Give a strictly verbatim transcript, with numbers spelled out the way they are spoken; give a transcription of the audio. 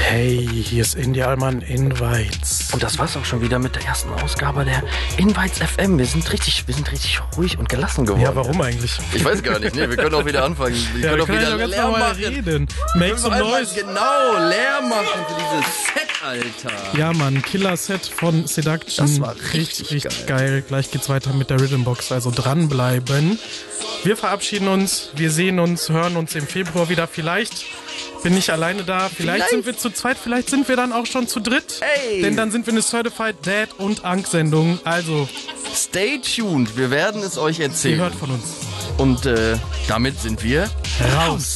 Hey, hier ist India Allmann Invites. Und das war's auch schon wieder mit der ersten Ausgabe der Invites F M. Wir sind richtig, wir sind richtig ruhig und gelassen geworden. Ja, warum eigentlich? Ich weiß gar nicht, ne? Wir können auch wieder anfangen. Wir ja, können wir auch können wieder ja ganz leer normal machen. reden. Make some noise. Genau, leer machen für dieses Set, Alter. Ja, Mann, Killer-Set von Seduction. Das war richtig, richtig geil. geil. Gleich geht's weiter mit der Rhythmbox, also dranbleiben. Wir verabschieden uns, wir sehen uns, hören uns im Februar wieder. Vielleicht bin ich alleine da, vielleicht, vielleicht sind wir zu zweit, vielleicht sind wir dann auch schon zu dritt. Hey. Denn dann sind wir eine Certified Dad und Angst-Sendung. Also, stay tuned, wir werden es euch erzählen. ihr hört von uns. Und äh, damit sind wir raus.